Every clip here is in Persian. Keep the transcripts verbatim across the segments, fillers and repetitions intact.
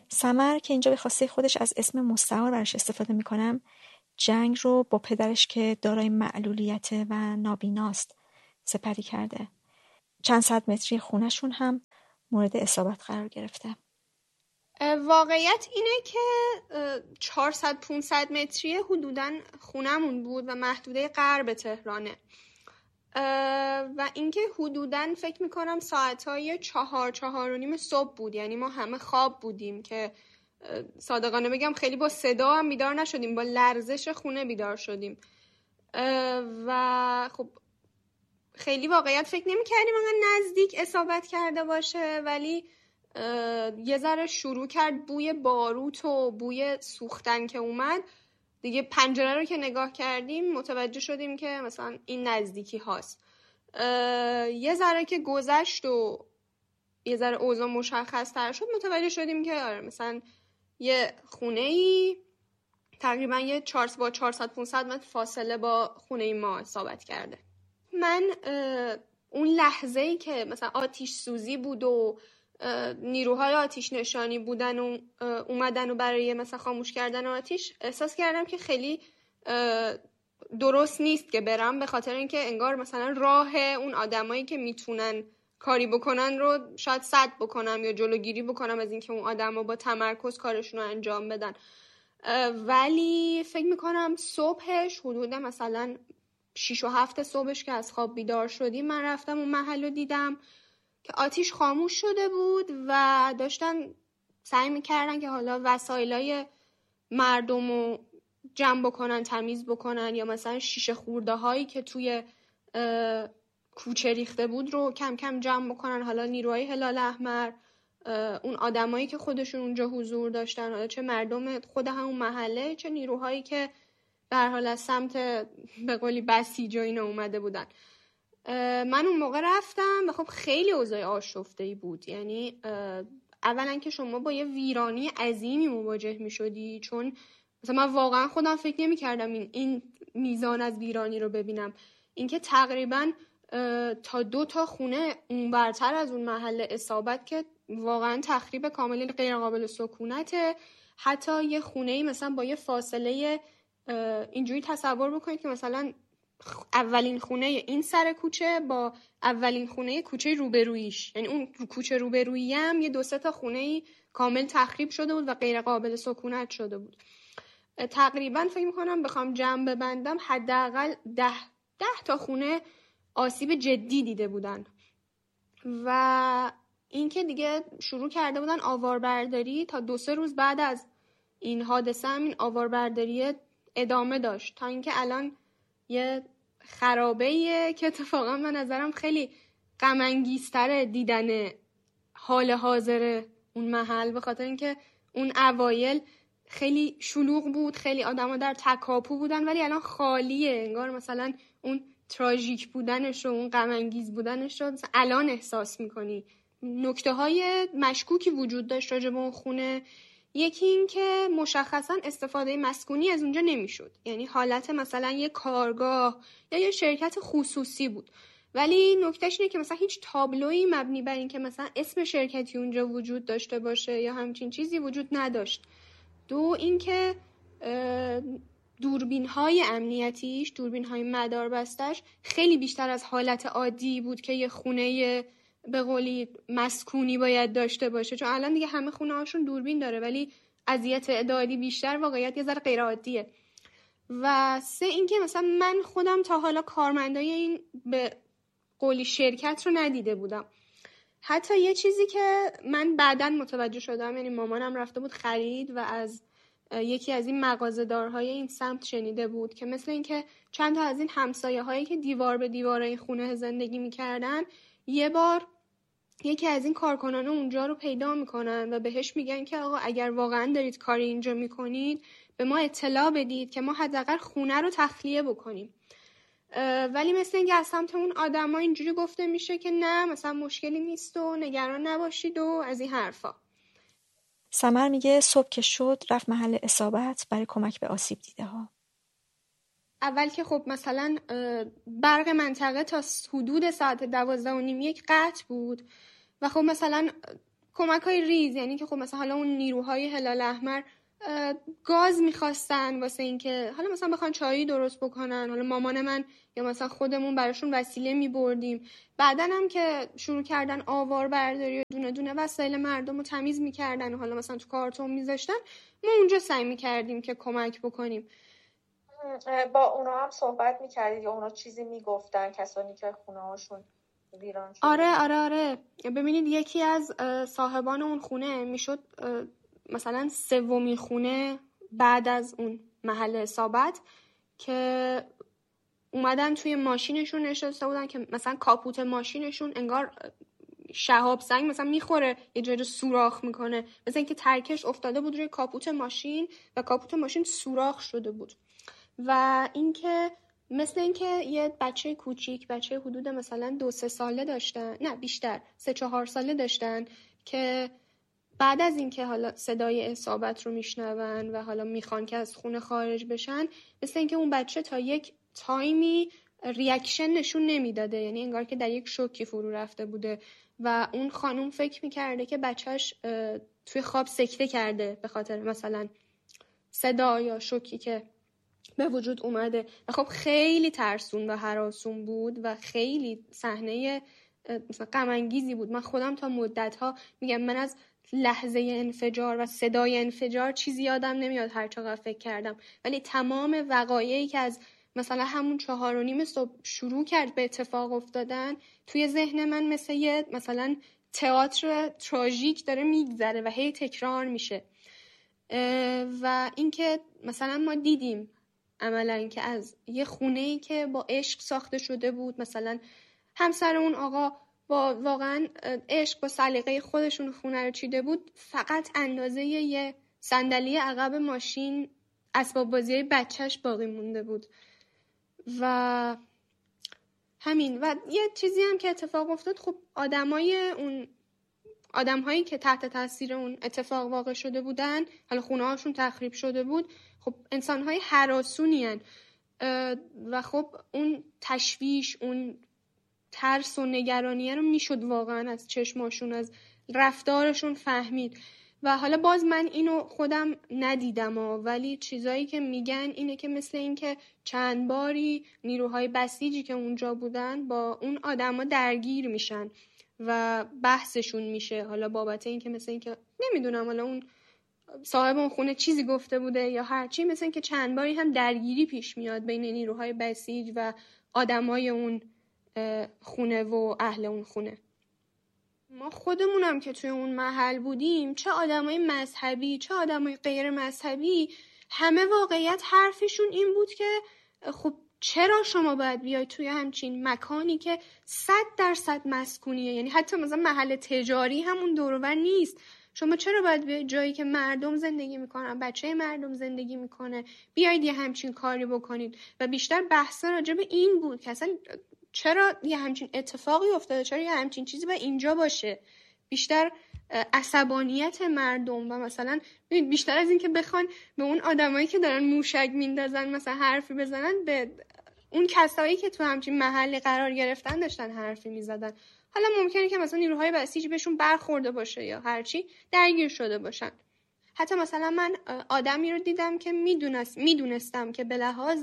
سمر که اینجا به خواسته خودش از اسم مستعار براش استفاده میکنم، جنگ رو با پدرش که دارای معلولیت و نابیناست سپری کرده. چند صد متری خونشون هم مورد اصابت قرار گرفته. واقعیت اینه که چهارصد پانصد متری حدوداً خونمون بود و محدوده غرب تهرانه و اینکه حدوداً فکر میکنم ساعتهای چهار چهار و نیم صبح بود، یعنی ما همه خواب بودیم که صادقانه بگم خیلی با صدا هم بیدار نشدیم، با لرزش خونه بیدار شدیم و خب خیلی واقعیت فکر نمی کردیم انقدر نزدیک اصابت کرده باشه، ولی یه ذره شروع کرد بوی باروت و بوی سوختن که اومد دیگه. پنجره رو که نگاه کردیم متوجه شدیم که مثلا این نزدیکی هاست. یه ذره که گذشت و یه ذره اوضاع مشخص تر شد متوجه شدیم که آره مثلا یه خونه ای تقریبا یه چهارصد با چهارصد پانصد متر فاصله با خونه ما اصابت کرده. من اون لحظه ای که مثلا آتش سوزی بود و نیروهای آتش نشانی بودن و اومدن و برای مثلا خاموش کردن آتش، احساس کردم که خیلی درست نیست که برم، به خاطر اینکه انگار مثلا راه اون آدمایی که میتونن کاری بکنن رو شاید سد بکنم یا جلوگیری بکنم از اینکه اون آدما با تمرکز کارشون رو انجام بدن. ولی فکر میکنم صبحش حدود مثلا شیش و هفت صبحش که از خواب بیدار شدیم من رفتم اون محل رو دیدم که آتیش خاموش شده بود و داشتن سعی میکردن که حالا وسایلای مردم رو جمع بکنن، تمیز بکنن، یا مثلا شیشه خورده هایی که توی کوچه ریخته بود رو کم کم جمع بکنن. حالا نیروهای هلال احمر، اون آدمایی که خودشون اونجا حضور داشتن، حالا چه مردم خود همون محله چه نیروهایی که به هر حال از سمت به قولی بسیج و اینا اومده بودن. من اون موقع رفتم و خب خیلی اوضاع آشفته‌ای بود. یعنی اولا که شما با یه ویرانی عظیمی مواجه می‌شدی، چون مثلا من واقعا خودم فکر نمی‌کردم این این میزان از ویرانی رو ببینم. اینکه تقریبا تا دو تا خونه اون برتر از اون محل اصابت که واقعا تخریب کاملی غیر قابل سکونته. حتی یه خونه‌ای مثلا با یه فاصله اینجوری تصور بکنید که مثلا اولین خونه این سر کوچه با اولین خونه کوچه روبرویش، یعنی اون کوچه روبرویی هم یه دو سه تا خونه کامل تخریب شده بود و غیر قابل سکونت شده بود. تقریبا فکر می‌کنم بخوام جمع ببندم حداقل ده ده تا خونه آسیب جدی دیده بودن و اینکه دیگه شروع کرده بودن آواربرداری. تا دو سه روز بعد از این حادثه هم این آواربرداری ادامه داشت تا اینکه الان یه خرابه‌ایه که اتفاقا من نظرم خیلی غم انگیزتره دیدن حال حاضر اون محل، به خاطر اینکه اون اوایل خیلی شلوغ بود، خیلی آدما در تکاپو بودن، ولی الان خالیه. انگار مثلا اون تراژیک بودنش و اون غم انگیز بودنش رو الان احساس میکنی. نکته های مشکوکی وجود داشت راجع به اون خونه. یکی این که مشخصا استفاده مسکونی از اونجا نمیشد، یعنی حالت مثلا یه کارگاه یا یه شرکت خصوصی بود، ولی نکتهش اینه که مثلا هیچ تابلویی مبنی بر این که مثلا اسم شرکتی اونجا وجود داشته باشه یا همچین چیزی وجود نداشت. دو اینکه دوربین های امنیتیش، دوربین های مداربستش خیلی بیشتر از حالت عادی بود که یه خونه به قولی مسکونی باید داشته باشه، چون الان دیگه همه خونه هاشون دوربین داره، ولی اذیت تعدادی بیشتر واقعیت یه ذره غیر عادیه. و سه اینکه مثلا من خودم تا حالا کارمندای این به قولی شرکت رو ندیده بودم. حتی یه چیزی که من بعداً متوجه شدم، یعنی مامانم رفته بود خرید و از یکی از این مغازه‌دارهای این سمت شنیده بود که مثل این که چند تا از این همسایه هایی که دیوار به دیوار این خونه زندگی میکردن یه بار یکی از این کارکنان اونجا رو پیدا میکنن و بهش میگن که آقا اگر واقعا دارید کاری اینجا میکنید به ما اطلاع بدید که ما حداقل خونه رو تخلیه بکنیم. ولی مثل اینکه از سمت اون آدما اینجوری گفته میشه که نه مثلا مشکلی نیست و نگران نباشید و از این حرفا. سمر میگه صبح که شد رفت محل اصابت برای کمک به آسیب دیده ها. اول که خب مثلا برق منطقه تا حدود ساعت دوازده و نیم یک قطع بود و خب مثلا کمک‌های ریز، یعنی که خب مثلا حالا اون نیروهای هلال احمر گاز میخواستن واسه اینکه حالا مثلا بخوان چایی درست بکنن، حالا مامان من یا مثلا خودمون براشون وسیله میبردیم. بعدن هم که شروع کردن آوار برداری و دونه دونه وسایل مردم رو تمیز میکردن و حالا مثلا تو کارتون میذاشتن، ما اونجا سعی میکردیم که کمک بکنیم. با اونا هم صحبت میکردید یا اونا چیزی میگفتن، کسانی که خونه هاشون ویران شده؟ آره آره آره ببینید یکی از صاحبان اون خونه میشد مثلا سومین خونه بعد از اون محل اصابت که اومدن توی ماشینشون نشسته بودن که مثلا کاپوت ماشینشون انگار شهاب سنگ مثلا میخوره یه جایی سوراخ میکنه، مثلا اینکه ترکش افتاده بود روی کاپوت ماشین و کاپوت ماشین سوراخ شده بود. و اینکه مثل اینکه یه بچه کوچیک، بچه حدود مثلا دو سه ساله داشتن، نه بیشتر سه چهار ساله داشتن که بعد از اینکه حالا صدای اصابت رو میشنون و حالا میخوان که از خونه خارج بشن، مثل اینکه اون بچه تا یک تایمی ریاکشن نشون نمیداده، یعنی انگار که در یک شوکی فرو رفته بوده و اون خانوم فکر میکرده که بچهش توی خواب سکته کرده به خاطر مثلا صدا یا شوکی که به وجود اومده. و خب خیلی ترسون و هراسون بود و خیلی صحنه مثلا غم انگیزی بود. من خودم تا مدت‌ها میگم من از لحظه انفجار و صدای انفجار چیزی یادم نمیاد هر چقدر فکر کردم، ولی تمام وقایعی که از مثلا همون چهار و نیم صبح شروع کرد به اتفاق افتادن توی ذهن من مثل یه مثلا تئاتر تراژیک داره میگذره و هی تکرار میشه. و اینکه مثلا ما دیدیم عملا که از یه خونه‌ای که با عشق ساخته شده بود، مثلا همسر اون آقا با واقعا عشق با سلیقه خودشون خونه رو چیده بود، فقط اندازه یه صندلی عقب ماشین اسباب بازی بچهش باقی مونده بود. و همین. و یه چیزی هم که اتفاق افتاد، خب آدمای اون آدم‌هایی که تحت تاثیر اون اتفاق واقع شده بودن، حالا خونه‌هاشون تخریب شده بود، خب انسان‌های هراسونی هن. و خب اون تشویش، اون ترس و نگرانی رو میشد واقعا از چشماشون، از رفتارشون فهمید. و حالا باز من اینو خودم ندیدم ها، ولی چیزایی که میگن اینه که مثل این که چند باری نیروهای بسیجی که اونجا بودن با اون آدما درگیر میشن و بحثشون میشه، حالا بابت این که مثل این که نمیدونم حالا اون صاحب اون خونه چیزی گفته بوده یا هرچی، مثل این که چند باری هم درگیری پیش میاد بین نیروهای بسیج و آدمای اون خونه و اهل اون خونه. ما خودمونم که توی اون محل بودیم، چه آدمای مذهبی چه آدمای غیر مذهبی، همه واقعیت حرفشون این بود که خب چرا شما باید بیاید توی همچین مکانی که صد درصد مسکونیه، یعنی حتی مثلا محل تجاری همون دور و بر نیست، شما چرا باید بیاید جایی که مردم زندگی میکنن، بچه مردم زندگی میکنه، بیاید یه همچین کاری بکنید. و بیشتر بحث راجع به این بود که اصلا چرا یه همچین اتفاقی افتاده، چرا یه همچین چیزی باید اینجا باشه. بیشتر عصبانیت مردم و مثلا بیشتر از این که بخوان به اون آدمایی که دارن موشک میندازن مثلا حرفی بزنن، به اون کسایی که تو همچین محلی قرار گرفتن داشتن حرفی میزدن. حالا ممکنه که مثلا نیروهای بسیج بهشون برخورده باشه یا هرچی درگیر شده باشن. حتی مثلا من آدمی رو دیدم که میدونست میدونستم که به لحاظ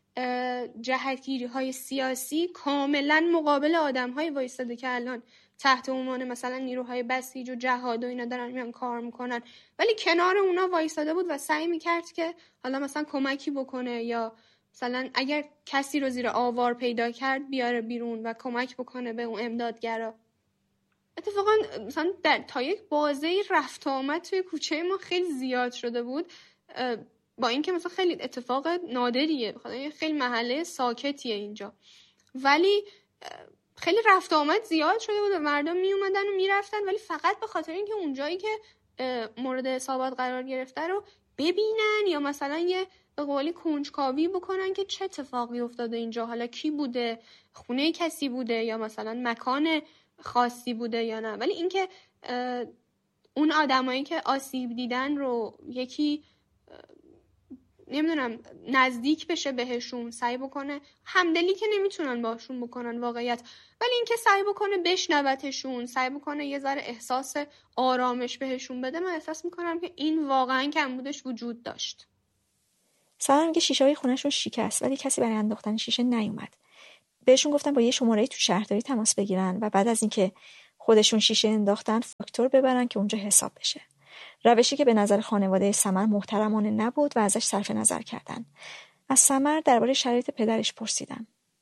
جهتگیری های سیاسی کاملا مقابل آدم های وایستاده که الان تحت عنوان مثلا نیروهای بسیج و جهاد و اینا دارن میان کار میکنن، ولی کنار اونا وایستاده بود و سعی میکرد که حالا مثلا کمکی بکنه، یا مثلا اگر کسی رو زیر آوار پیدا کرد بیاره بیرون و کمک بکنه به اون امدادگرا. اتفاقا مثلا در تا یک بازه رفت آمد توی کوچه ما خیلی زیاد شده بود، با اینکه مثلا خیلی اتفاق نادریه، بخاطر خیلی محله ساکتیه اینجا، ولی خیلی رفت آمد زیاد شده بود و مردم می اومدن و میرفتن، ولی فقط به خاطر اینکه اونجایی که مورد اصابت قرار گرفته رو ببینن یا مثلا یه به قولی کنجکاوی بکنن که چه اتفاقی افتاده اینجا، حالا کی بوده، خونه کسی بوده یا مثلا مکان خاصی بوده یا نه. ولی اینکه اون آدمایی که آسیب دیدن رو یکی نمیدونم نزدیک بشه بهشون، سعی بکنه همدلی که نمیتونن باشون بکنن واقعیت، ولی اینکه سعی بکنه بشنوتشون، سعی بکنه یه ذره احساس آرامش بهشون بده، من احساس میکنم که این واقعا کمبودش وجود داشت. سارا میگه شیشه های خونهشون شکست ولی کسی برای انداختن شیشه نیومد. بهشون گفتن با یه شماره تو شهرداری تماس بگیرن و بعد از اینکه خودشون شیشه انداختن فاکتور ببرن که اونجا حساب بشه. روشی که به نظر خانواده سمر محترمانه نبود و ازش صرف نظر کردن. از سمر درباره شرایط پدرش پرسیدن.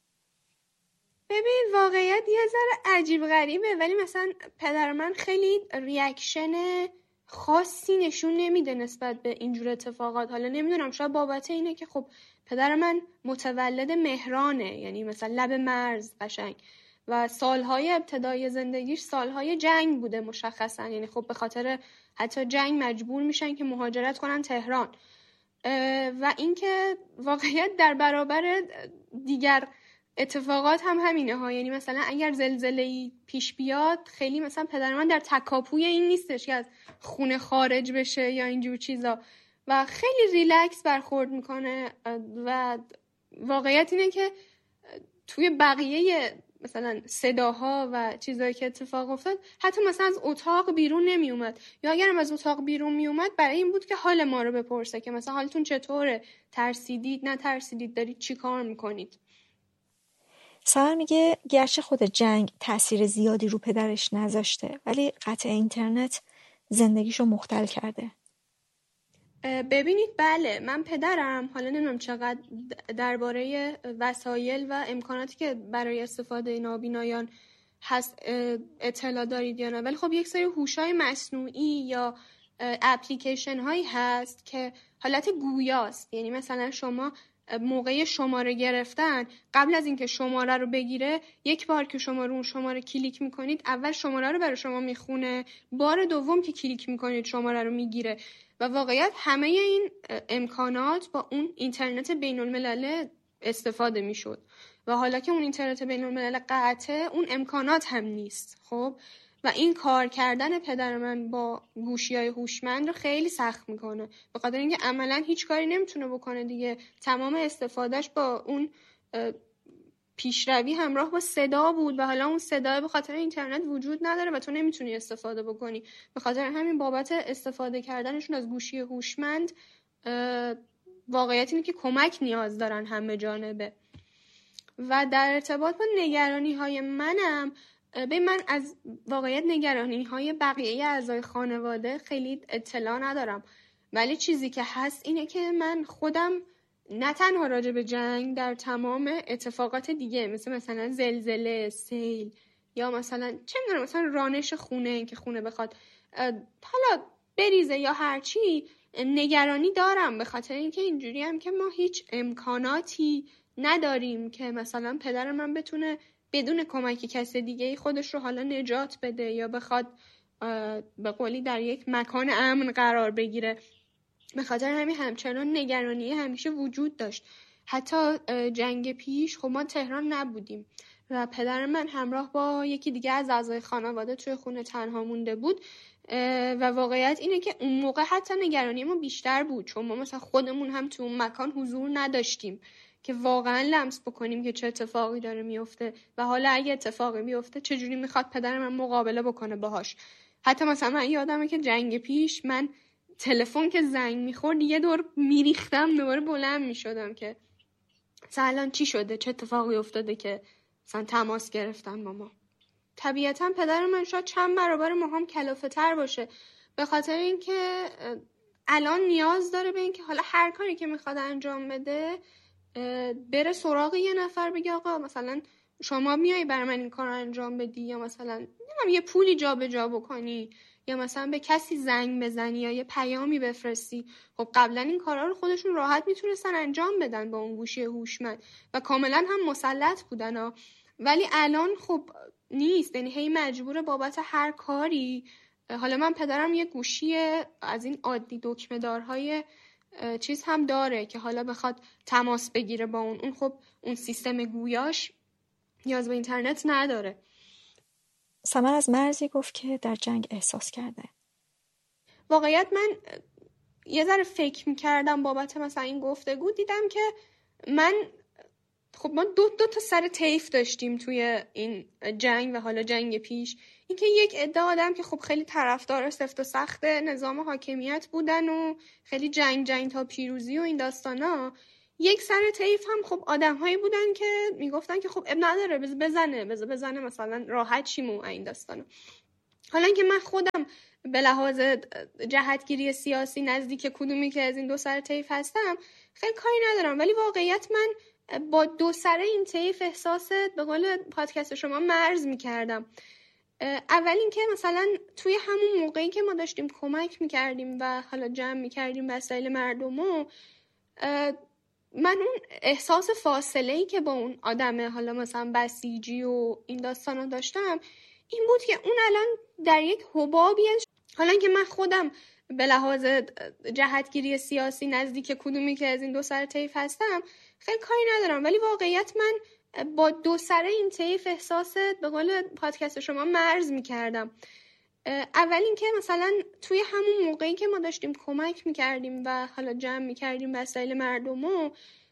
ببین واقعیت یه ذره عجیب غریبه، ولی مثلا پدر من خیلی ریاکشن خاصی نشون نمیده نسبت به اینجور اتفاقات. حالا نمیدونم شاید بابت اینه که خب پدر من متولد مهرانه، یعنی مثلا لب مرز قشنگ، و سالهای ابتدای زندگیش سالهای جنگ بوده مشخصا، یعنی خب به خاطر حتی جنگ مجبور میشن که مهاجرت کنن تهران. و اینکه واقعیت در برابر دیگر اتفاقات هم همینه ها، یعنی مثلا اگر زلزله‌ای پیش بیاد خیلی مثلا پدر من در تکاپوی این نیستش که از خونه خارج بشه یا اینجور چیزا، و خیلی ریلکس برخورد میکنه. و واقعیت اینه که توی بقیه مثلا صداها و چیزایی که اتفاق افتاد حتی مثلا از اتاق بیرون نمی اومد، یا اگرم از اتاق بیرون می اومد برای این بود که حال ما رو بپرسه که مثلا حالتون چطوره، ترسیدید نه ترسیدید، دارید چی کار میکنید. سمر میگه گرچه خود جنگ تأثیر زیادی رو پدرش نذاشته ولی قطع اینترنت زندگیشو مختل کرده. ببینید بله، من پدرم، حالا نمیدونم چقدر درباره وسایل و امکاناتی که برای استفاده نابینایان هست اطلاع دارید یا نه، ولی خب یک سری هوش‌های مصنوعی یا اپلیکیشن هایی هست که حالت گویاست، یعنی مثلا شما موقع شماره گرفتن قبل از اینکه شماره رو بگیره یک بار که شما رو اون شماره کلیک میکنید اول شماره رو برای شما میخونه، بار دوم که کلیک میکنید شماره رو میگیره. و واقعیت همه این امکانات با اون اینترنت بین الملل استفاده میشد و حالا که اون اینترنت بین الملل قطعه اون امکانات هم نیست. خب و این کار کردن پدر من با گوشی‌های هوشمند رو خیلی سخت میکنه، به خاطر اینکه عملاً هیچ کاری نمیتونه بکنه دیگه. تمام استفادهش با اون پیشروی همراه با صدا بود و حالا اون صدا به خاطر اینترنت وجود نداره و تو نمیتونی استفاده بکنی. به خاطر همین بابت استفاده کردنشون از گوشی هوشمند واقعیت اینه که کمک نیاز دارن همه جانبه. و در ارتباط با نگرانی‌های منم، به من از واقعیت نگرانی‌های بقیه اعضای خانواده خیلی اطلاع ندارم، ولی چیزی که هست اینه که من خودم نه تنها راجع به جنگ، در تمام اتفاقات دیگه مثل مثلا زلزله، سیل یا مثلا چه می‌دونم مثلا رانش خونه، این که خونه بخواد حالا بریزه یا هرچی، نگرانی دارم، به خاطر اینکه اینجوری هم که ما هیچ امکاناتی نداریم که مثلا پدر من بتونه بدون کمک کسی دیگه خودش رو حالا نجات بده یا بخواد به قولی در یک مکان امن قرار بگیره. به خاطر همین همچنان نگرانی همیشه وجود داشت. حتی جنگ پیش خب ما تهران نبودیم و پدر من همراه با یکی دیگه از اعضای خانواده توی خونه تنها مونده بود و واقعیت اینه که اون موقع حتی نگرانی ما بیشتر بود، چون ما مثلا خودمون هم تو اون مکان حضور نداشتیم که واقعا لمس بکنیم که چه اتفاقی داره میفته و حالا اگه اتفاقی میفته چجوری میخواد پدر من مقابله بکنه باهاش. حتی مثلا من یادمه که جنگ پیش من تلفن که زنگ میخورد یه دور میریختم، دوباره بلند میشدم که مثلا چی شده، چه اتفاقی افتاده که مثلا تماس گرفتن با ما. طبیعتا پدر من شاید چند برابر ما هم کلافه تر باشه، به خاطر اینکه الان نیاز داره به اینکه حالا هر کاری که میخواد انجام بده بره سراغ یه نفر بگه آقا مثلا شما میای برای من این کار انجام بدی، یا مثلا نمیدونم یه پولی جابجا بکنی، یا مثلا به کسی زنگ بزنی یا یه پیامی بفرستی. خب قبلا این کارا رو خودشون راحت میتونستن انجام بدن با اون گوشی هوشمند و کاملا هم مسلط بودن ها. ولی الان خب نیست، یعنی هی مجبوره بابت هر کاری. حالا من پدرم یه گوشی از این عادی دکمه دارهای چیز هم داره که حالا بخواد تماس بگیره با اون، اون خب اون سیستم گویاش نیاز به اینترنت نداره. سمر از مرزی گفت که در جنگ احساس کرده. واقعیت من یه ذره فکر میکردم بابت مثلا این گفتگو، دیدم که من خب ما دو دو تا سر طیف داشتیم توی این جنگ و حالا جنگ پیش. اینکه یک عده آدم که خب خیلی طرفدار سفت و سخت نظام حاکمیت بودن و خیلی جنگ جنگ تا پیروزی و این داستانا، یک سر طیف هم خب آدم‌هایی بودن که میگفتن که خب اب نداره بز بزنه بز بزنه مثلا راحت شیم و این داستانا. حالا اینکه من خودم به لحاظ جهتگیری سیاسی نزدیک کدومی که از این دو سر طیف هستم خیلی کاری ندارم، ولی واقعیت من با دو سر این طیف احساس به قول پادکست شما مرز میکردم. اول اینکه مثلا توی همون موقعی که ما داشتیم کمک میکردیم و حالا جمع میکردیم وسایل مردمو، من اون احساس فاصله‌ای که با اون آدمه حالا مثلا بسیجی و این داستانا داشتم این بود که اون الان در یک حبابی، حالا اینکه من خودم به لحاظ جهتگیری سیاسی نزدیک کدومی که از این دو سر طیف هستم خیلی کاری ندارم، ولی واقعیت من با دو سر این طیف احساس به قول پادکست شما مرز میکردم. اول اینکه مثلا توی همون موقعی که ما داشتیم کمک میکردیم و حالا جمع میکردیم وسایل مردمو،